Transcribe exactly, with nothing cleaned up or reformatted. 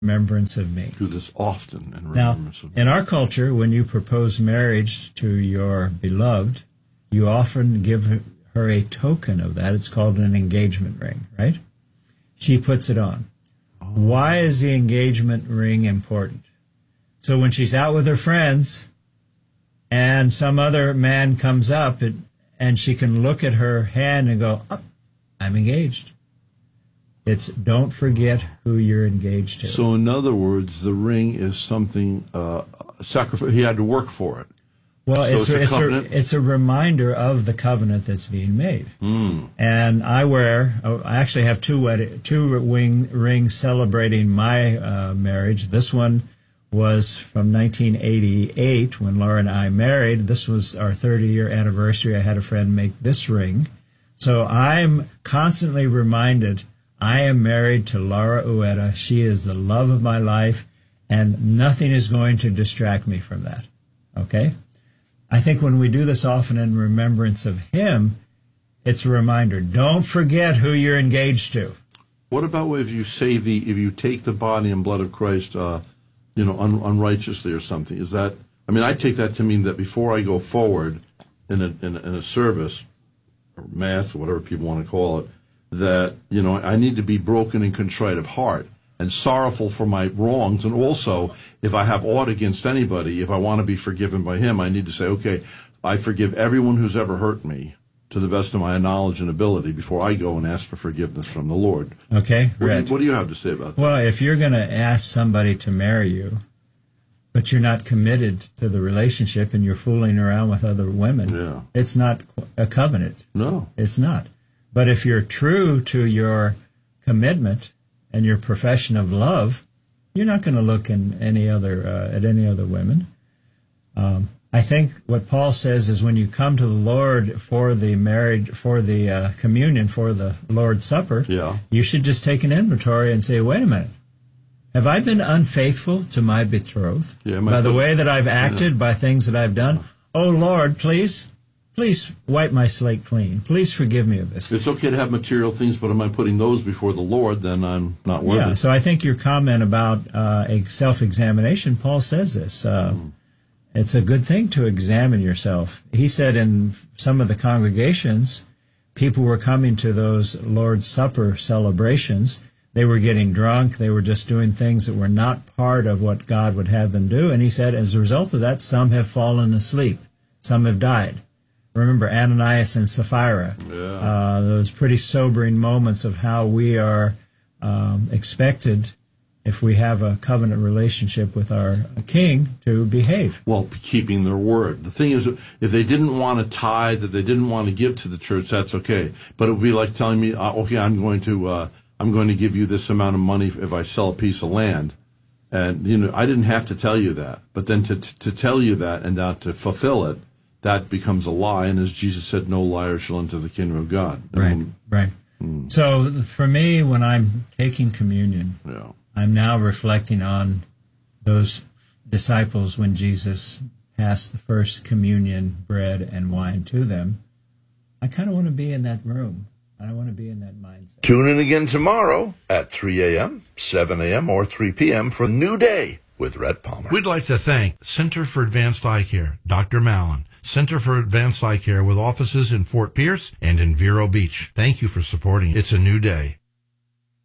remembrance of me. Do this often in Now, remembrance of me. in our culture, when you propose marriage to your beloved, you often give her a token of that. It's called an engagement ring, right? She puts it on. Oh. Why is the engagement ring important? So when she's out with her friends and some other man comes up and, and she can look at her hand and go, oh, I'm engaged. It's don't forget who you're engaged to. So in other words, the ring is something, uh, sacrifice. He had to work for it. Well, so it's, a, it's, it's, a a, it's a reminder of the covenant that's being made. Mm. And I wear, I actually have two wed- two wing, rings celebrating my uh, marriage. This one was from nineteen eighty-eight when Laura and I married. This was our thirty-year anniversary. I had a friend make this ring. So I'm constantly reminded I am married to Laura Ueda. She is the love of my life, and nothing is going to distract me from that. Okay? I think when we do this often in remembrance of him, it's a reminder. Don't forget who you're engaged to. What about if you say the if you take the body and blood of Christ, uh, you know, un, unrighteously or something? Is that? I mean, I take that to mean that before I go forward in a in a, in a service or mass or whatever people want to call it, that you know I need to be broken and contrite of heart and sorrowful for my wrongs, and also if I have aught against anybody, if I want to be forgiven by him, I need to say, okay, I forgive everyone who's ever hurt me to the best of my knowledge and ability before I go and ask for forgiveness from the Lord. Okay, what, right. do you, what do you have to say about that? Well, if you're going to ask somebody to marry you, but you're not committed to the relationship and you're fooling around with other women, yeah. it's not a covenant. No. It's not. But if you're true to your commitment and your profession of love, you're not going to look in any other uh, at any other women. Um, I think what Paul says is when you come to the Lord for the marriage, for the uh, communion, for the Lord's Supper, yeah. you should just take an inventory and say, wait a minute, have I been unfaithful to my betrothed yeah, by the put, way that I've acted, yeah. by things that I've done? Oh, Lord, please. Please wipe my slate clean. Please forgive me of this. It's okay to have material things, but am I putting those before the Lord? Then I'm not worthy. Yeah, so I think your comment about uh, a self-examination, Paul says this. Uh, mm. It's a good thing to examine yourself. He said in some of the congregations, people were coming to those Lord's Supper celebrations. They were getting drunk. They were just doing things that were not part of what God would have them do. And he said, as a result of that, some have fallen asleep. Some have died. Remember Ananias and Sapphira, yeah. uh, those pretty sobering moments of how we are um, expected, if we have a covenant relationship with our king, to behave. Well, keeping their word. The thing is, if they didn't want to tithe, if they didn't want to give to the church, that's okay. But it would be like telling me, uh, okay, I'm going to uh, I'm going to give you this amount of money if I sell a piece of land. And, you know, I didn't have to tell you that. But then to to tell you that and not to fulfill it, that becomes a lie, and as Jesus said, no liar shall enter the kingdom of God. Right, um, right. Hmm. So for me, when I'm taking communion, yeah. I'm now reflecting on those disciples when Jesus passed the first communion bread and wine to them. I kind of want to be in that room. I want to be in that mindset. Tune in again tomorrow at three a.m., seven a.m., or three p.m. for a new day with Rhett Palmer. We'd like to thank Center for Advanced Eye Care, Doctor Mallon, Center for Advanced Eye Care with offices in Fort Pierce and in Vero Beach. Thank you for supporting It's a New Day.